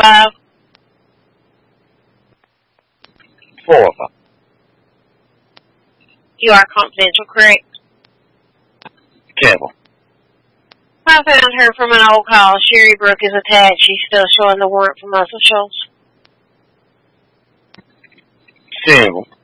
5? 4 of them. You are confidential, correct? Cable. I found her from an old call. Sherry Brook is attached. She's still showing the warrant for Muscle Shoals. Single.